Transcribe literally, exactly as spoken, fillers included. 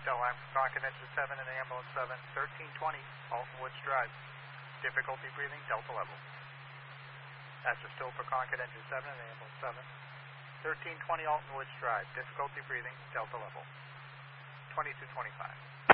Line for Concord Engine seven and Ambulance seven, thirteen twenty, Alton Woods Drive. Difficulty breathing, Delta level. That's a still for Concord Engine seven and Ambulance seven, thirteen twenty, Alton Woods Drive. Difficulty breathing, Delta level. twenty-two twenty-five.